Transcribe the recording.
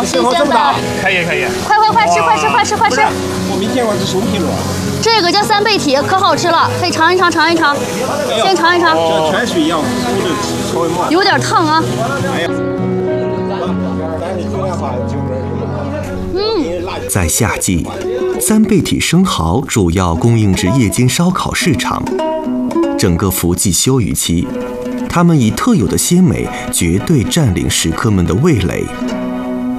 新鲜的。 可以。 快吃！ 我没见过这什么品种。 这个叫三倍体，可好吃了，可以尝一尝。先尝一尝。 像泉水一样糊的，稍微慢。 有点烫啊。 哎呀。 在夏季，三倍体生蚝主要供应至夜间烧烤市场。整个伏季休渔期，它们以特有的鲜美绝对占领食客们的味蕾。